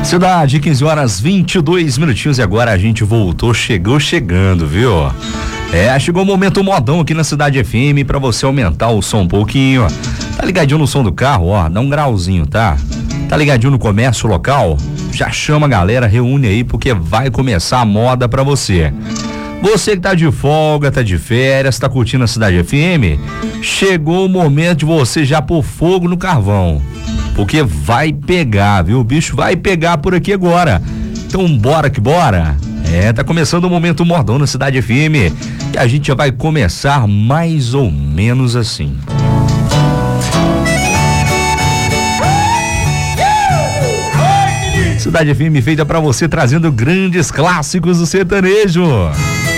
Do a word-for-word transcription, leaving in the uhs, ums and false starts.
Cidade, quinze horas vinte e dois minutinhos e agora a gente voltou, chegou chegando, viu? É, chegou o momento modão aqui na Cidade F M pra você aumentar o som um pouquinho, ó. Tá ligadinho no som do carro, ó, dá um grauzinho, tá? Tá ligadinho no comércio local? Já chama a galera, reúne aí porque vai começar a moda pra você. Você que tá de folga, tá de férias, tá curtindo a Cidade F M, chegou o momento de você já pôr fogo no carvão. Porque vai pegar, viu? O bicho vai pegar por aqui agora. Então bora que bora. É, tá começando o momento modão na Cidade F M. E a gente já vai começar mais ou menos assim. Cidade F M feita pra você, trazendo grandes clássicos do sertanejo.